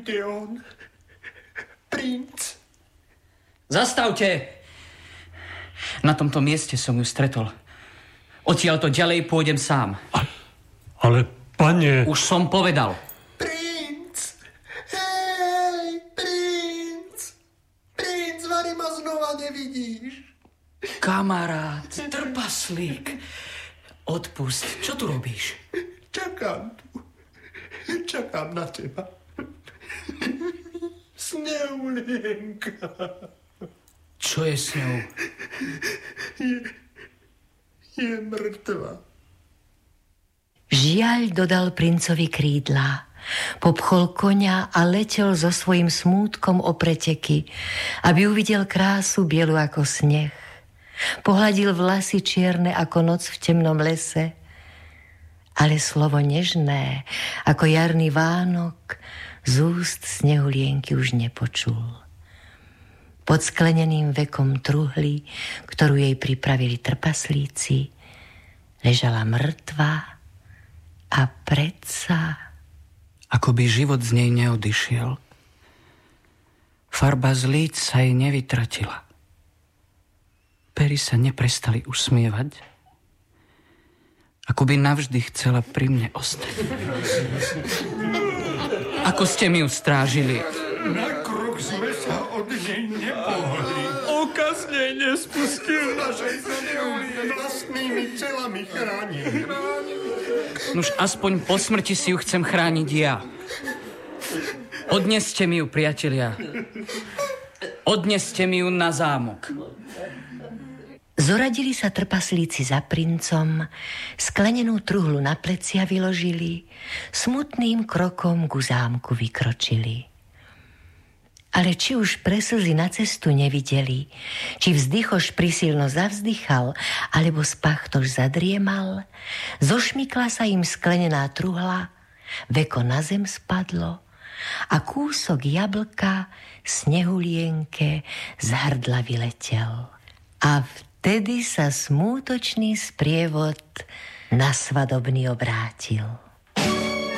Kde on? Princ. Zastavte! Na tomto mieste som ju stretol. Odtiaľ to ďalej pôjdem sám. Ale, pane... Už som povedal. Princ! Hej, princ! Princ, vari ma znova nevidíš. Kamarát, trpaslík. Odpust, čo tu robíš? Čakám tu. Čakám na teba. Snehulienka. Čo je s ňou? Je mŕtva. Žiaľ dodal princovi krídla. Popchol koňa a letel so svojím smútkom o preteky, aby uvidel krásu bielu ako sneh. Pohľadil vlasy čierne ako noc v temnom lese, ale slovo nežné ako jarný Vánok z úst Snehulienky už nepočul. Pod skleneným vekom truhly, ktorú jej pripravili trpaslíci, ležala mŕtva a predsa... Ako by život z nej neodišiel. Farba z líc sa jej nevytratila. Pery sa neprestali usmievať, ako by navždy chcela pri mne ostať. Ako ste mi ju strážili? Na krok sme sa od nej nepohli. Oka z nej nespustil. Našej Snehulie vlastnými celami chránili. Nuž aspoň po smrti si ju chcem chrániť ja. Odneste mi ju, priatelia. Odneste mi ju na zámok. Zoradili sa trpaslíci za princom, sklenenú truhlu na plecia vyložili, smutným krokom ku zámku vykročili. Ale či už pre slzy na cestu nevideli, či vzdychoš prisilno zavzdychal, alebo spachtoš zadriemal, zošmykla sa im sklenená truhla, veko na zem spadlo a kúsok jablka Snehulienke z hrdla vyletel. A vtedy sa smútočný sprievod na svadobný obrátil.